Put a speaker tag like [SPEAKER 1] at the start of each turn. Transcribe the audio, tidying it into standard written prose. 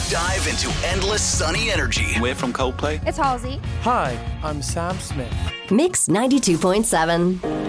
[SPEAKER 1] Dive into endless sunny energy.
[SPEAKER 2] We're from Coldplay.
[SPEAKER 3] It's Halsey.
[SPEAKER 4] Hi, I'm Sam Smith.
[SPEAKER 5] Mix 92.7.